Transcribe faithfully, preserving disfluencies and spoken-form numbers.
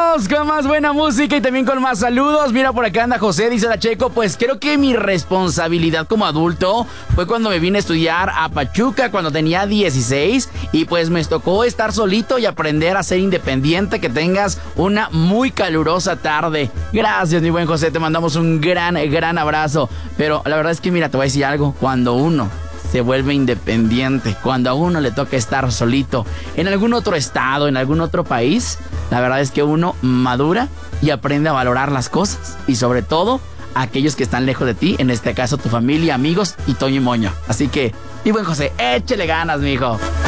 Seguimos con más buena música y también con más saludos. Mira, por acá anda José, dice la Checo. Pues creo que mi responsabilidad como adulto fue cuando me vine a estudiar a Pachuca cuando tenía dieciséis. Y pues me tocó estar solito y aprender a ser independiente. Que tengas una muy calurosa tarde. Gracias, mi buen José, te mandamos un gran, gran abrazo. Pero la verdad es que mira, te voy a decir algo. Cuando uno se vuelve independiente, cuando a uno le toca estar solito en algún otro estado, en algún otro país, la verdad es que uno madura y aprende a valorar las cosas y sobre todo a aquellos que están lejos de ti, en este caso tu familia, amigos y Toño y Moño. Así que, mi buen José, échele ganas, mijo.